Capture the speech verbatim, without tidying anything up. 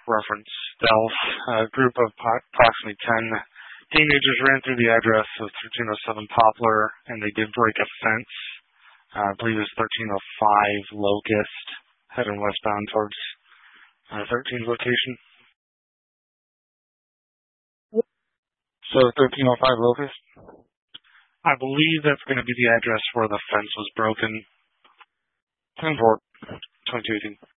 reference. Delph, a group of approximately ten teenagers ran through the address of thirteen oh seven Poplar, and they did break a fence. Uh, I believe it was thirteen oh five Locust, heading westbound towards uh, thirteen's location. So thirteen oh five Locust? I believe that's going to be the address where the fence was broken. ten four. twenty-two eighteen.